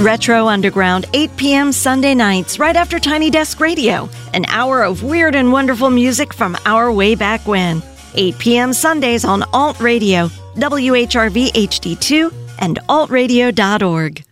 Retro Underground, 8 p.m. Sunday nights, right after Tiny Desk Radio. An hour of weird and wonderful music from our way back when. 8 p.m. Sundays on Alt Radio, WHRV HD2, and altradio.org.